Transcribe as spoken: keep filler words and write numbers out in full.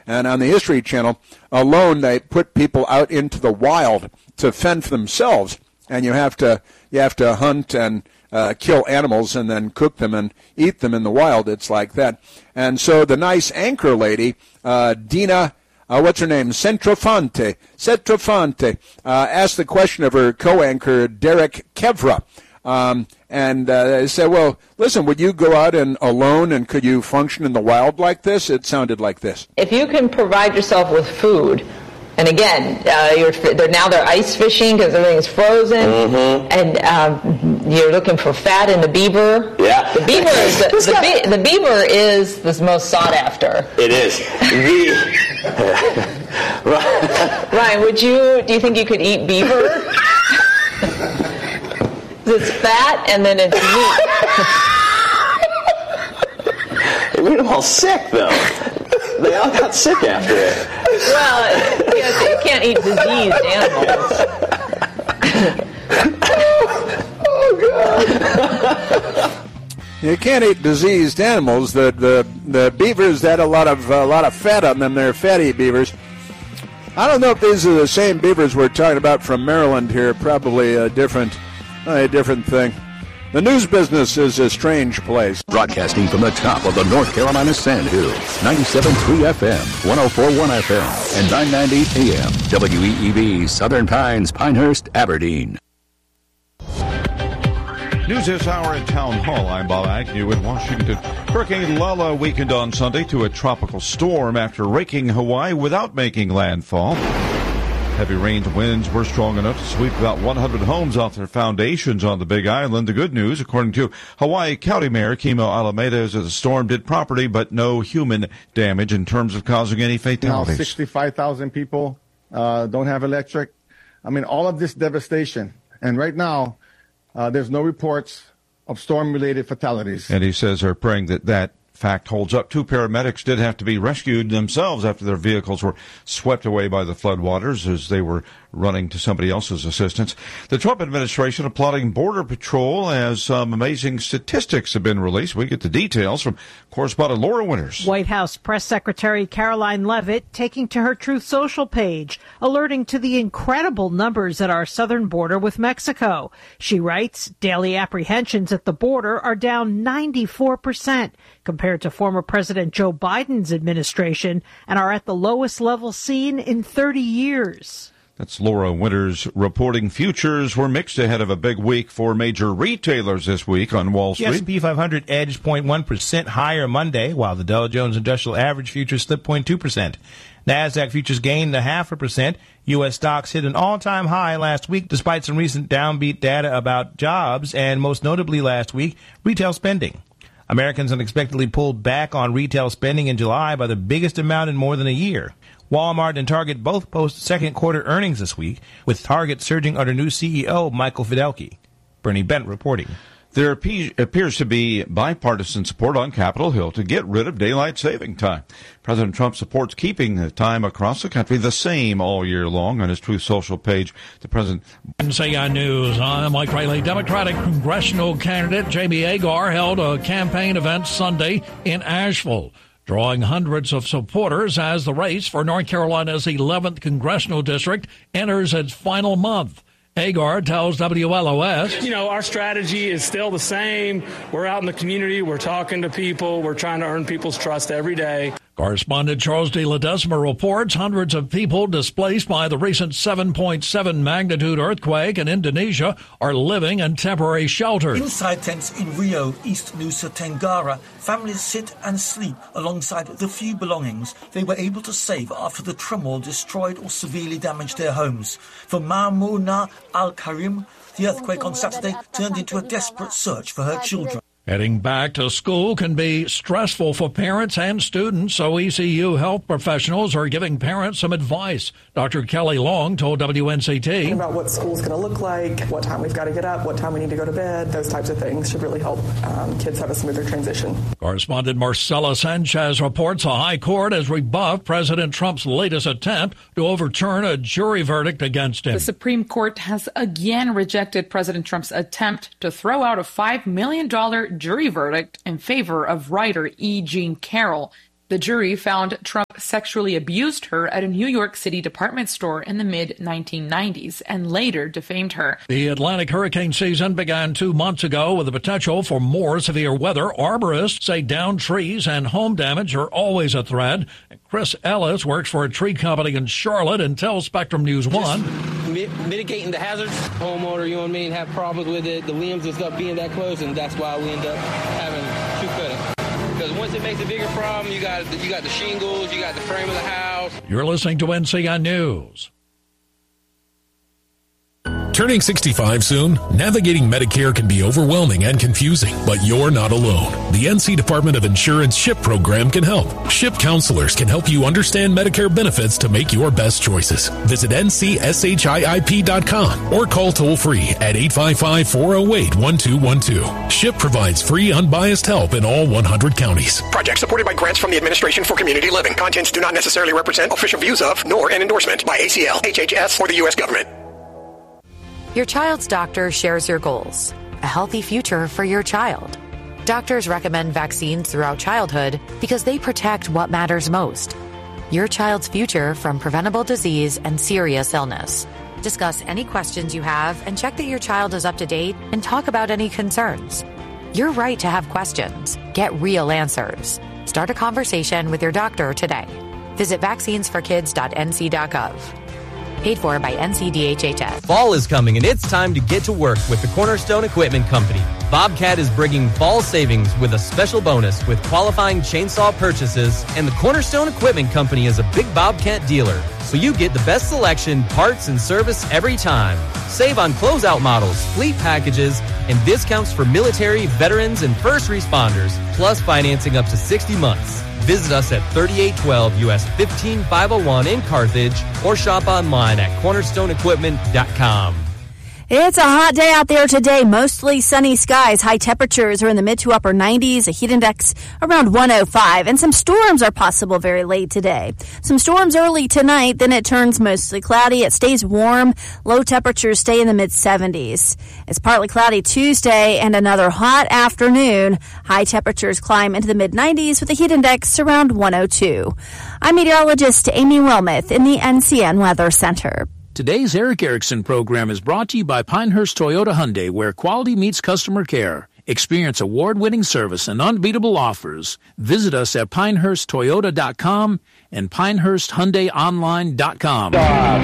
And on the History Channel alone, they put people out into the wild to fend for themselves, and you have to you have to hunt and uh, kill animals and then cook them and eat them in the wild. It's like that. And so the nice anchor lady, uh, Dina, uh, what's her name, Centrofante, Centrofante, uh, asked the question of her co-anchor Derek Kevra. Um, and uh, they said, well, listen, would you go out and alone and could you function in the wild like this? It sounded like this. If you can provide yourself with food, and again, uh, you're, they're, now they're ice fishing because everything's frozen, mm-hmm. and um, you're looking for fat in the beaver. Yeah. The beaver is the, the, be, the beaver is the most sought after. It is. Ryan, would you, do you think you could eat beaver? It's fat and then it's meat. It made them all sick, though. They all got sick after it. Well, you, know, you can't eat diseased animals. Oh, God. You can't eat diseased animals. The the, the beavers had a lot of a lot of fat on them. They're fatty beavers. I don't know if these are the same beavers we're talking about from Maryland here. Probably a different. A different thing. The news business is a strange place. Broadcasting from the top of the North Carolina Sandhills, ninety-seven point three F M, one oh four point one F M, and nine ninety A M, W E E V, Southern Pines, Pinehurst, Aberdeen. News this hour at Town Hall. I'm Bob Agnew in Washington. Hurricane Lala weakened on Sunday to a tropical storm after raking Hawaii without making landfall. Heavy rains and winds were strong enough to sweep about one hundred homes off their foundations on the Big Island. The good news, according to Hawaii County Mayor Kimo Alameda, is that the storm did property, but no human damage in terms of causing any fatalities. Now sixty-five thousand people uh, don't have electric. I mean, all of this devastation. And right now, uh, there's no reports of storm-related fatalities. And he says they're praying that that fact holds up. Two paramedics did have to be rescued themselves after their vehicles were swept away by the floodwaters as they were running to somebody else's assistance. The Trump administration applauding Border Patrol as some amazing statistics have been released. We get the details from correspondent Laura Winters. White House Press Secretary Caroline Leavitt taking to her Truth Social page, alerting to the incredible numbers at our southern border with Mexico. She writes, daily apprehensions at the border are down ninety-four percent compared to former President Joe Biden's administration and are at the lowest level seen in thirty years. That's Laura Winters reporting. Futures were mixed ahead of a big week for major retailers this week on Wall Street. The S and P five hundred edged zero point one percent higher Monday, while the Dow Jones Industrial Average futures slipped zero point two percent. NASDAQ futures gained a half a percent. U S stocks hit an all-time high last week despite some recent downbeat data about jobs and, most notably last week, retail spending. Americans unexpectedly pulled back on retail spending in July by the biggest amount in more than a year. Walmart and Target both post second quarter earnings this week, with Target surging under new C E O Michael Fidelki. Bernie Bent reporting. There appears to be bipartisan support on Capitol Hill to get rid of daylight saving time. President Trump supports keeping the time across the country the same all year long. On his Truth Social page, the president... C I News, I'm Mike Riley. Democratic congressional candidate Jamie Agar held a campaign event Sunday in Asheville, drawing hundreds of supporters as the race for North Carolina's eleventh congressional district enters its final month. Agar tells W L O S, You know, our strategy is still the same. We're out in the community. We're talking to people. We're trying to earn people's trust every day. Correspondent Charles de Ledesma reports hundreds of people displaced by the recent seven point seven magnitude earthquake in Indonesia are living in temporary shelters. Inside tents in Rio, East Nusa Tenggara, families sit and sleep alongside the few belongings they were able to save after the tremor destroyed or severely damaged their homes. For Mamouna Al-Karim, the earthquake on Saturday turned into a desperate search for her children. Heading back to school can be stressful for parents and students, so E C U health professionals are giving parents some advice. Doctor Kelly Long told W N C T. About what school's going to look like, what time we've got to get up, what time we need to go to bed, those types of things should really help um, kids have a smoother transition. Correspondent Marcela Sanchez reports a high court has rebuffed President Trump's latest attempt to overturn a jury verdict against him. The Supreme Court has again rejected President Trump's attempt to throw out a five million dollars jury verdict in favor of writer E. Jean Carroll. The jury found Trump sexually abused her at a New York City department store in the mid nineteen nineties and later defamed her. The Atlantic hurricane season began two months ago with the potential for more severe weather. Arborists say downed trees and home damage are always a threat. Chris Ellis works for a tree company in Charlotte and tells Spectrum News one. Just mitigating the hazards. Homeowner, you know what I mean, have problems with it, the limbs and stuff being that close, and that's why we end up having tree cutting. Because once it makes a bigger problem, you got you got the shingles, you got the frame of the house. You're listening to N C N News. Turning sixty-five soon? Navigating Medicare can be overwhelming and confusing, but you're not alone. The N C Department of Insurance SHIP program can help. SHIP counselors can help you understand Medicare benefits to make your best choices. Visit N C S H I I P dot com or call toll-free at eight five five, four oh eight, one two one two. SHIP provides free, unbiased help in all one hundred counties. Project supported by grants from the Administration for Community Living. Contents do not necessarily represent official views of, nor an endorsement by A C L, H H S, or the U S government. Your child's doctor shares your goals. A healthy future for your child. Doctors recommend vaccines throughout childhood because they protect what matters most. Your child's future from preventable disease and serious illness. Discuss any questions you have and check that your child is up to date and talk about any concerns. Your right to have questions. Get real answers. Start a conversation with your doctor today. Visit vaccines for kids dot N C dot gov. Paid for by N C D H H S. Fall is coming and it's time to get to work with the Cornerstone Equipment Company. Bobcat is bringing fall savings with a special bonus with qualifying chainsaw purchases, and the Cornerstone Equipment Company is a big Bobcat dealer, so you get the best selection, parts, and service every time. Save on closeout models, fleet packages, and discounts for military, veterans, and first responders, plus financing up to sixty months. Visit us at thirty-eight twelve U S fifteen five oh one in Carthage or shop online at cornerstone equipment dot com. It's a hot day out there today. Mostly sunny skies. High temperatures are in the mid to upper nineties. A heat index around one oh five. And some storms are possible very late today. Some storms early tonight. Then it turns mostly cloudy. It stays warm. Low temperatures stay in the mid seventies. It's partly cloudy Tuesday and another hot afternoon. High temperatures climb into the mid nineties with a heat index around one oh two. I'm meteorologist Amy Wilmoth in the N C N Weather Center. Today's Eric Erickson program is brought to you by Pinehurst Toyota Hyundai, where quality meets customer care. Experience award-winning service and unbeatable offers. Visit us at pinehurst toyota dot com and pinehurst hyundai online dot com.